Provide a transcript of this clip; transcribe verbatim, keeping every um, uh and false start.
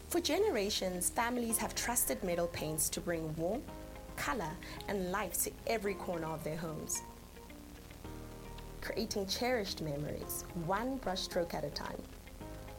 For generations, families have trusted metal paints to bring warmth, color, and life to every corner of their homes, creating cherished memories, one brushstroke at a time.